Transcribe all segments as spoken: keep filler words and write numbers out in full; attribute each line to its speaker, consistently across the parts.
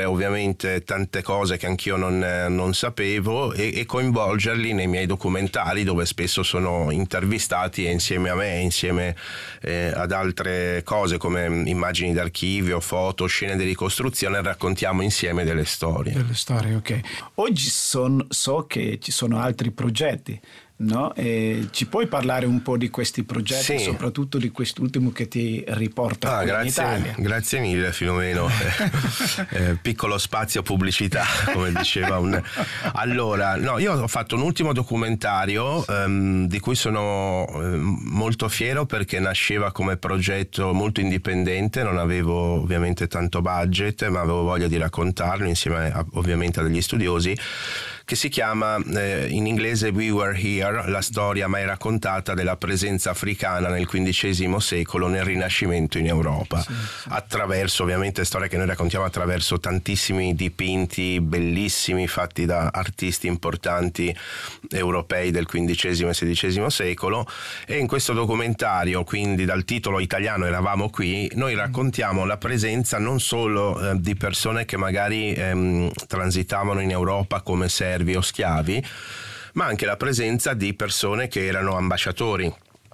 Speaker 1: scoprire ovviamente tante cose che anch'io non, non sapevo e, e coinvolgerli nei miei documentari, dove spesso sono intervistati e insieme a me, insieme eh, ad altre cose come immagini d'archivio, foto, scene di ricostruzione, raccontiamo insieme delle storie.
Speaker 2: Delle storie, ok. Oggi son, so che ci sono altri progetti, no? E ci puoi parlare un po' di questi progetti, sì, soprattutto di quest'ultimo che ti riporta
Speaker 1: ah,
Speaker 2: in
Speaker 1: grazie,
Speaker 2: Italia?
Speaker 1: Grazie mille Filomeno. eh, piccolo spazio pubblicità, come diceva un... Allora, no, io ho fatto un ultimo documentario ehm, di cui sono eh, molto fiero, perché nasceva come progetto molto indipendente, non avevo ovviamente tanto budget, ma avevo voglia di raccontarlo insieme a, ovviamente a degli studiosi, che si chiama eh, in inglese We Were Here, la storia mai raccontata della presenza africana nel quindicesimo secolo nel Rinascimento in Europa, sì, sì. attraverso ovviamente storie che noi raccontiamo attraverso tantissimi dipinti bellissimi fatti da artisti importanti europei del quindicesimo e sedicesimo secolo. E in questo documentario, quindi dal titolo italiano Eravamo qui, noi raccontiamo la presenza non solo eh, di persone che magari ehm, transitavano in Europa come servi o schiavi, ma anche la presenza di persone che erano ambasciatori,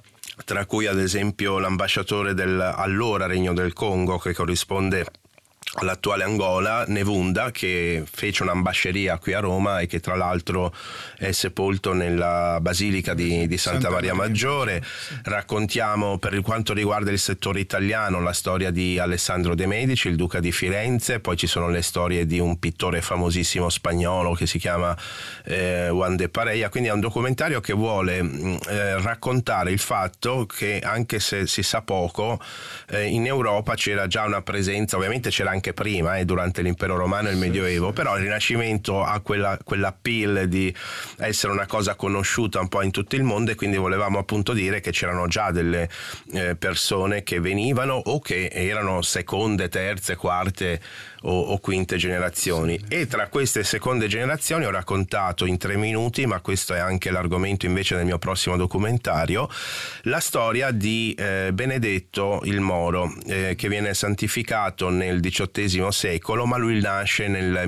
Speaker 1: tra cui ad esempio l'ambasciatore del allora Regno del Congo, che corrisponde all'attuale Angola, Nevunda, che fece un'ambasceria qui a Roma e che tra l'altro è sepolto nella Basilica di, di Santa, Santa Maria, Maria Maggiore. Sì. Raccontiamo, per quanto riguarda il settore italiano, la storia di Alessandro de' Medici, il duca di Firenze. Poi ci sono le storie di un pittore famosissimo spagnolo che si chiama eh, Juan de Pareja. Quindi è un documentario che vuole eh, raccontare il fatto che, anche se si sa poco, eh, in Europa c'era già una presenza, ovviamente c'era anche anche prima, eh, durante l'impero romano e il Medioevo, sì, sì. Però il Rinascimento ha quella, quell'appeal di essere una cosa conosciuta un po' in tutto il mondo, e quindi volevamo appunto dire che c'erano già delle eh, persone che venivano o che erano seconde, terze, quarte o, o quinte generazioni, sì. E tra queste seconde generazioni ho raccontato in tre minuti, ma questo è anche l'argomento invece del mio prossimo documentario, la storia di eh, Benedetto il Moro, eh, che viene santificato nel diciottesimo secolo, ma lui nasce nel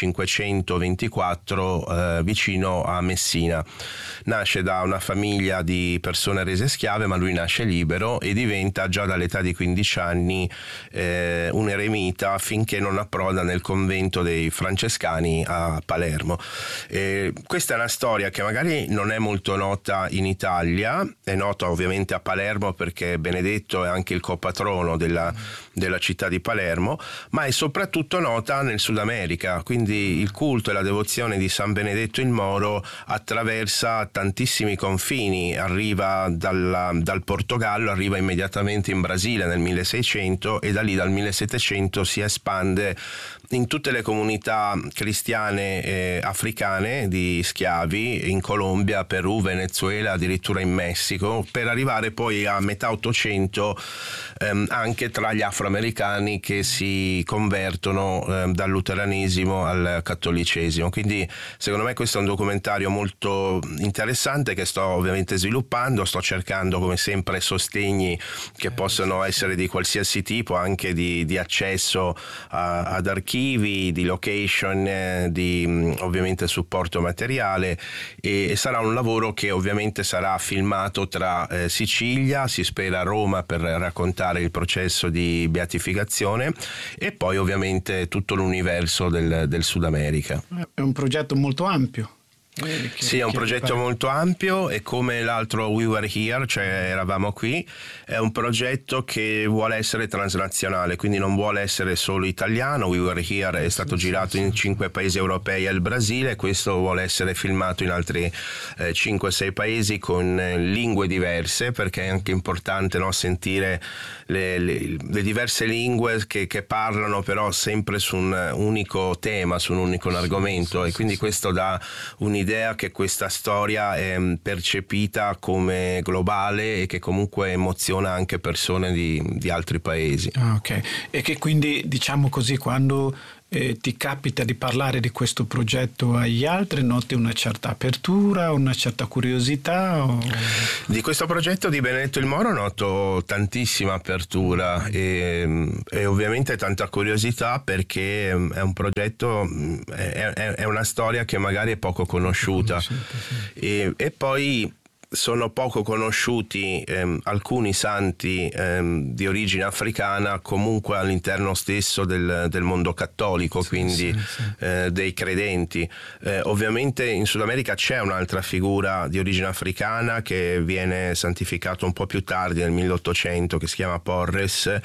Speaker 1: millecinquecentoventiquattro eh, vicino a Messina. Nasce da una famiglia di persone rese schiave, ma lui nasce libero e diventa già dall'età di quindici anni eh, un eremita, finché non approda nel convento dei francescani a Palermo. Eh, questa è una storia che magari non è molto nota in Italia, è nota ovviamente a Palermo perché Benedetto è anche il copatrono della, della città di Palermo, ma è soprattutto nota nel Sud America. Quindi il culto e la devozione di San Benedetto il Moro attraversa tantissimi confini, arriva dalla, dal Portogallo, arriva immediatamente in Brasile nel milleseicento, e da lì dal millesettecento si espande in tutte le comunità cristiane eh, africane di schiavi, in Colombia, Perù, Venezuela, addirittura in Messico, per arrivare poi a metà Ottocento ehm, anche tra gli afroamericani che si convertono ehm, dal luteranesimo al cattolicesimo. Quindi secondo me questo è un documentario molto interessante che sto ovviamente sviluppando, sto cercando come sempre sostegni che possono essere di qualsiasi tipo, anche di, di accesso a, ad archivi, di location, eh, di ovviamente supporto materiale, e, e sarà un lavoro che ovviamente sarà filmato tra eh, Sicilia, si spera Roma, per raccontare il processo di beatificazione, e poi ovviamente tutto l'universo del, del Sud America.
Speaker 2: È un progetto molto ampio.
Speaker 1: Che, sì, è un progetto pare. molto ampio, e come l'altro We Were Here, cioè Eravamo qui, è un progetto che vuole essere transnazionale, quindi non vuole essere solo italiano. We Were Here è stato sì, girato sì, in cinque paesi europei e il Brasile, questo vuole essere filmato in altri eh, cinque sei paesi con eh, lingue diverse, perché è anche importante, no, sentire le, le, le diverse lingue che, che parlano però sempre su un unico tema, su un unico argomento, sì, e quindi sì, questo dà un'idea L'idea che questa storia è percepita come globale e che comunque emoziona anche persone di, di altri paesi.
Speaker 2: Ah, ok. E che quindi, diciamo così, quando eh, ti capita di parlare di questo progetto agli altri? Noti una certa apertura, una certa curiosità? O...
Speaker 1: Di questo progetto di Benedetto il Moro noto tantissima apertura e, e ovviamente tanta curiosità, perché è un progetto, è, è una storia che magari è poco conosciuta, sì. e, e poi sono poco conosciuti ehm, alcuni santi ehm, di origine africana comunque all'interno stesso del, del mondo cattolico, sì, quindi sì, sì. Eh, dei credenti. Eh, ovviamente in Sud America c'è un'altra figura di origine africana che viene santificata un po' più tardi, nel milleottocento, che si chiama Porres.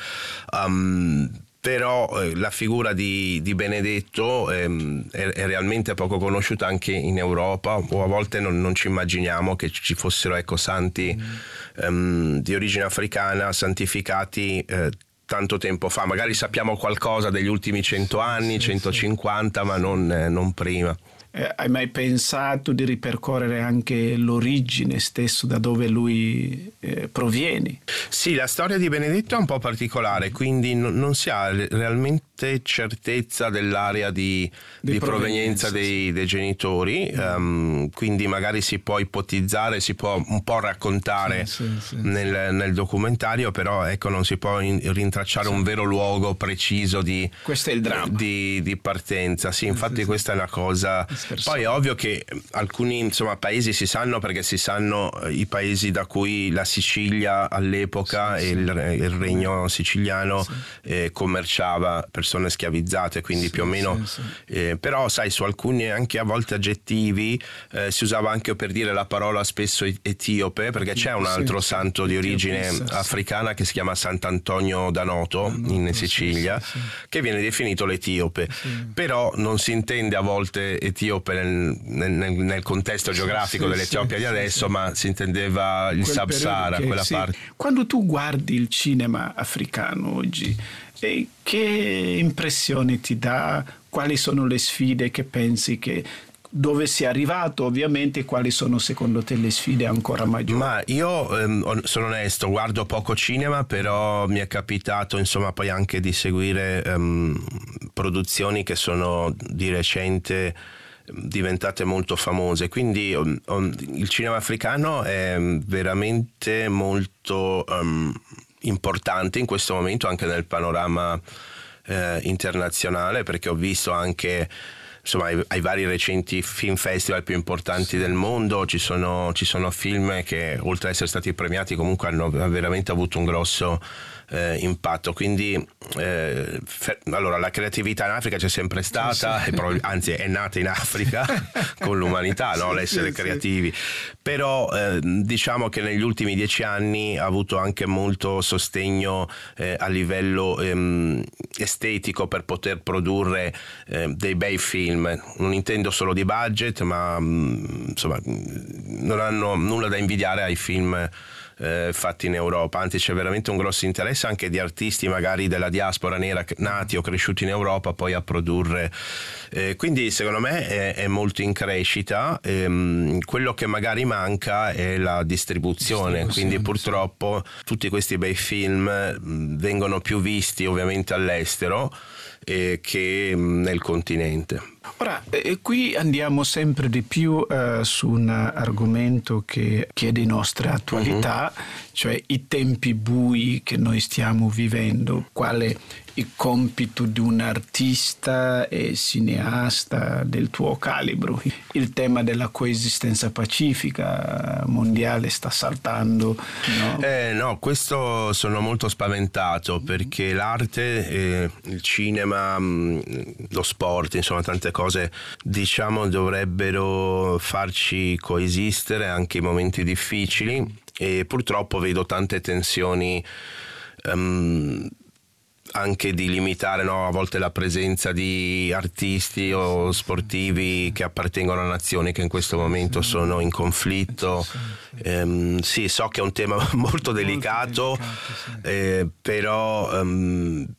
Speaker 1: Um, Però eh, la figura di, di Benedetto ehm, è, è realmente poco conosciuta anche in Europa, o a volte non, non ci immaginiamo che ci fossero, ecco, santi mm. ehm, di origine africana santificati eh, tanto tempo fa. Magari sappiamo qualcosa degli ultimi cento anni, sì, centocinquanta, sì. ma non, eh, non prima.
Speaker 2: Eh, hai mai pensato di ripercorrere anche l'origine stesso, da dove lui eh, proviene?
Speaker 1: Sì, la storia di Benedetto è un po' particolare, quindi non, non si ha realmente certezza dell'area di, di, di provenienza, provenienza dei, sì. dei genitori, mm. um, quindi magari si può ipotizzare, si può un po' raccontare sì, sì, sì, nel, sì. nel documentario, però ecco, non si può in, rintracciare sì. un vero luogo preciso di,
Speaker 2: questo è il dramma.
Speaker 1: di, di partenza. Sì, infatti sì, sì. questa è una cosa...
Speaker 2: Persone.
Speaker 1: Poi è ovvio che alcuni, insomma, paesi si sanno, perché si sanno i paesi da cui la Sicilia all'epoca sì, e sì. Il, il regno siciliano sì. eh, commerciava persone schiavizzate, quindi sì, più o meno sì, sì. Eh, però sai, su alcuni anche a volte aggettivi eh, si usava anche per dire la parola spesso etiope, perché c'è un altro sì, santo sì. di origine Etiopia, africana che si chiama Sant'Antonio da Noto, Noto in Sicilia, sì, sì. che viene definito l'etiope, sì. però non si intende a volte etiope Nel, nel, nel contesto geografico sì, dell'Etiopia sì, di adesso, sì, ma si intendeva il Sub-Sahara, che, quella sì. parte.
Speaker 2: Quando tu guardi il cinema africano oggi, eh, che impressione ti dà? Quali sono le sfide che pensi che dove si è arrivato, ovviamente, quali sono secondo te le sfide ancora maggiori?
Speaker 1: Ma io ehm, sono onesto, guardo poco cinema, però mi è capitato insomma poi anche di seguire ehm, produzioni che sono di recente diventate molto famose, quindi um, um, il cinema africano è veramente molto um, importante in questo momento anche nel panorama eh, internazionale, perché ho visto anche insomma ai, ai vari recenti film festival più importanti del mondo ci sono, ci sono film che, oltre ad essere stati premiati, comunque hanno veramente avuto un grosso eh, impatto, quindi eh, fe- allora la creatività in Africa c'è sempre stata, sì, sì. E prob- anzi è nata in Africa con l'umanità, no? L'essere sì, creativi, sì. Però eh, diciamo che negli ultimi dieci anni ha avuto anche molto sostegno eh, a livello ehm, estetico per poter produrre eh, dei bei film. Non intendo solo di budget, ma mh, insomma non hanno nulla da invidiare ai film Eh, fatti in Europa, anzi c'è veramente un grosso interesse anche di artisti magari della diaspora nera nati o cresciuti in Europa poi a produrre, eh, quindi secondo me è, è molto in crescita. ehm, quello che magari manca è la distribuzione, distribuzione quindi purtroppo sì. tutti questi bei film mh, vengono più visti ovviamente all'estero eh, che mh, nel continente.
Speaker 2: Ora, eh, qui andiamo sempre di più eh, su un argomento che, che è di nostra attualità, uh-huh. cioè i tempi bui che noi stiamo vivendo, quale il compito di un artista e cineasta del tuo calibro. Il tema della coesistenza pacifica mondiale sta saltando, no?
Speaker 1: Eh, no, questo sono molto spaventato, perché l'arte, eh, il cinema, lo sport, insomma tante cose, diciamo, dovrebbero farci coesistere anche in momenti difficili, e purtroppo vedo tante tensioni um, anche di limitare, no, a volte la presenza di artisti o sportivi che appartengono a nazioni che in questo momento sono in conflitto. Ehm, sì, so che è un tema molto delicato, eh, però um,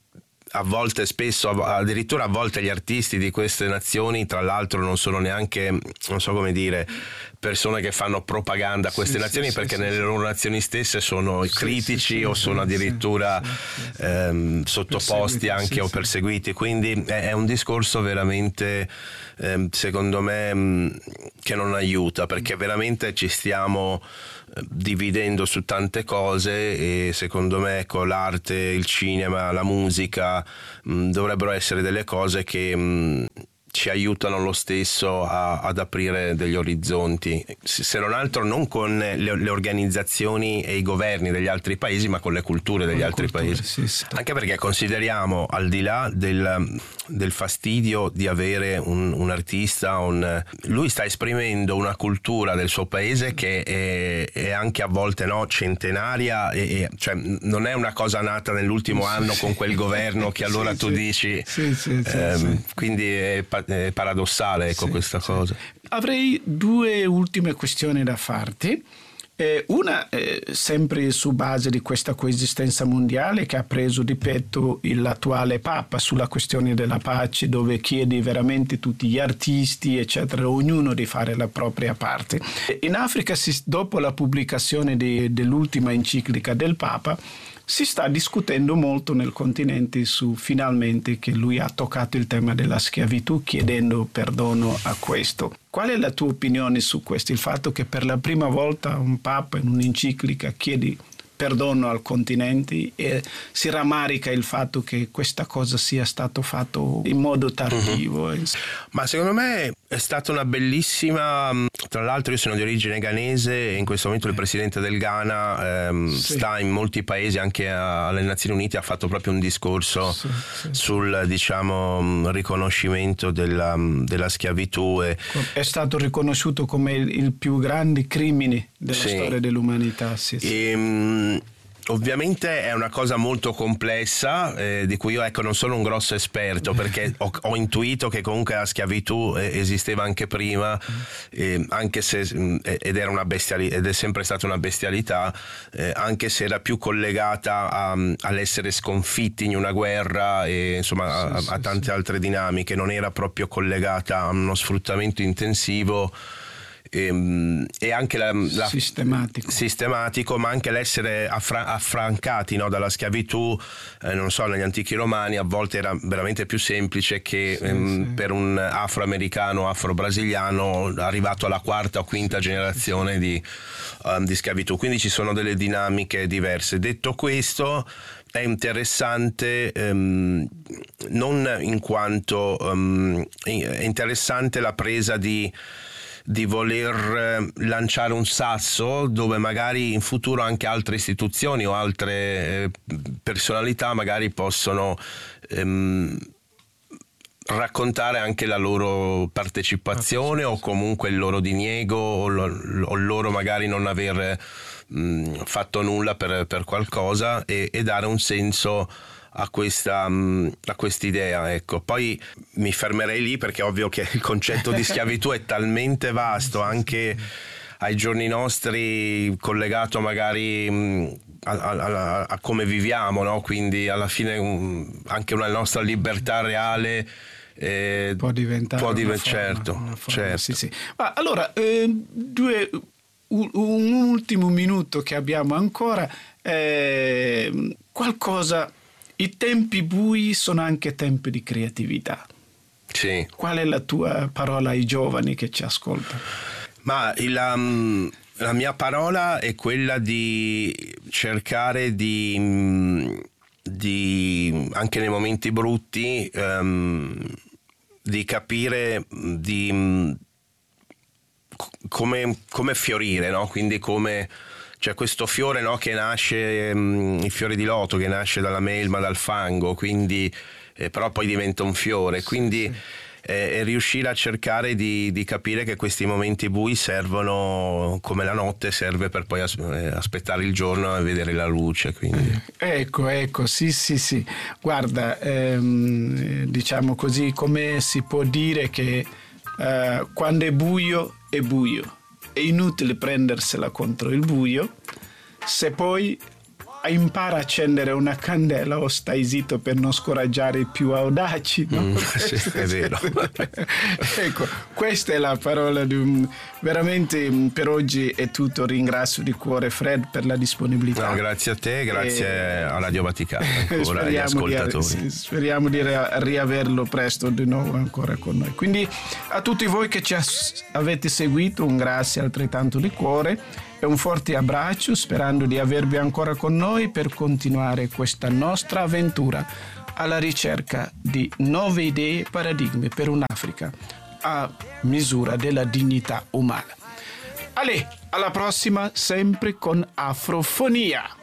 Speaker 1: a volte, spesso, addirittura a volte gli artisti di queste nazioni, tra l'altro, non sono neanche, non so come dire, persone che fanno propaganda a queste sì, nazioni, sì, perché sì, nelle sì. loro nazioni stesse sono sì, critici sì, sì, o sono addirittura sì, sì. Ehm, sottoposti anche sì, o perseguiti. Quindi è, è un discorso veramente, ehm, secondo me, che non aiuta, perché veramente ci stiamo dividendo su tante cose e secondo me, ecco, l'arte, il cinema, la musica mh, dovrebbero essere delle cose che mh, ci aiutano lo stesso a, ad aprire degli orizzonti, se non altro non con le, le organizzazioni e i governi degli altri paesi, ma con le culture degli con altri culture, paesi sì, sì. Anche perché consideriamo, al di là del, del fastidio di avere un, un artista, un, lui sta esprimendo una cultura del suo paese che è, è anche a volte no, centenaria, e, e, cioè non è una cosa nata nell'ultimo anno con quel governo che allora sì, tu sì. dici
Speaker 2: sì, sì, sì,
Speaker 1: ehm,
Speaker 2: sì.
Speaker 1: quindi è è paradossale, ecco, sì, questa sì. cosa.
Speaker 2: Avrei due ultime questioni da farti. Eh, una eh, sempre su base di questa coesistenza mondiale che ha preso di petto l'attuale Papa sulla questione della pace, dove chiede veramente tutti gli artisti eccetera, ognuno di fare la propria parte. In Africa, si, dopo la pubblicazione di, dell'ultima enciclica del Papa, si sta discutendo molto nel continente su finalmente che lui ha toccato il tema della schiavitù, chiedendo perdono a questo. Qual è la tua opinione su questo? Il fatto che per la prima volta un Papa in un'enciclica chiede perdono al continente e si rammarica il fatto che questa cosa sia stato fatto in modo tardivo. Uh-huh.
Speaker 1: Ma secondo me è stata una bellissima, tra l'altro io sono di origine ghanese e in questo momento il presidente del Ghana ehm, sì. sta in molti paesi, anche alle Nazioni Unite, ha fatto proprio un discorso sì, sì. sul, diciamo, riconoscimento della, della schiavitù. E
Speaker 2: è stato riconosciuto come il, il più grande crimine della sì. storia dell'umanità. Sì, sì.
Speaker 1: E, ovviamente è una cosa molto complessa, eh, di cui io ecco non sono un grosso esperto, perché ho, ho intuito che comunque la schiavitù eh, esisteva anche prima, eh, anche se ed era una bestialità, ed è sempre stata una bestialità, eh, anche se era più collegata a, all'essere sconfitti in una guerra e insomma sì, a, a tante sì, altre dinamiche, non era proprio collegata a uno sfruttamento intensivo. E, e anche la, la
Speaker 2: sistematico.
Speaker 1: sistematico, ma anche l'essere affra- affrancati no, dalla schiavitù, eh, non so, negli antichi romani a volte era veramente più semplice che sì, ehm, sì. per un afroamericano, afro-brasiliano arrivato alla quarta o quinta generazione sì, di, um, di schiavitù, quindi ci sono delle dinamiche diverse. Detto questo, è interessante um, non in quanto um, è interessante la presa di di voler lanciare un sasso dove magari in futuro anche altre istituzioni o altre eh, personalità magari possono ehm, raccontare anche la loro partecipazione o comunque il loro diniego o, lo, o loro magari non aver mh, fatto nulla per, per qualcosa e, e dare un senso a questa a quest'idea, ecco. Poi mi fermerei lì, perché è ovvio che il concetto di schiavitù è talmente vasto anche ai giorni nostri, collegato magari a, a, a come viviamo, no? Quindi alla fine un, anche una nostra libertà reale eh,
Speaker 2: può diventare
Speaker 1: può div-
Speaker 2: una forma,
Speaker 1: certo,
Speaker 2: una forma,
Speaker 1: certo.
Speaker 2: Sì, sì. Ma allora eh, due un, un ultimo minuto che abbiamo ancora, eh, qualcosa. I tempi bui sono anche tempi di creatività.
Speaker 1: Sì.
Speaker 2: Qual è la tua parola ai giovani che ci ascoltano?
Speaker 1: Ma la, la mia parola è quella di cercare di, di anche nei momenti brutti, um, di capire di come, come fiorire, no? Quindi come c'è questo fiore, no, che nasce, um, il fiore di loto che nasce dalla melma, dal fango, quindi eh, però poi diventa un fiore, quindi sì, sì. Eh, riuscire a cercare di, di capire che questi momenti bui servono come la notte serve per poi as- aspettare il giorno e vedere la luce, quindi.
Speaker 2: Ecco, ecco, sì, sì, sì. Guarda, ehm, diciamo così, come si può dire che eh, quando è buio è buio. È inutile prendersela contro il buio, se poi impara a accendere una candela o stai zitto per non scoraggiare i più audaci, no?
Speaker 1: Mm, sì, è vero.
Speaker 2: Ecco, questa è la parola di un... veramente per oggi è tutto. Ringrazio di cuore Fred per la disponibilità.
Speaker 1: No, grazie a te, grazie e... a Radio Vaticano ancora agli ascoltatori.
Speaker 2: Di, speriamo di riaverlo presto di nuovo ancora con noi. Quindi a tutti voi che ci avete seguito un grazie altrettanto di cuore e un forte abbraccio, sperando di avervi ancora con noi per continuare questa nostra avventura alla ricerca di nuove idee e paradigmi per un'Africa a misura della dignità umana. Ale, alla prossima, sempre con Afrofonia.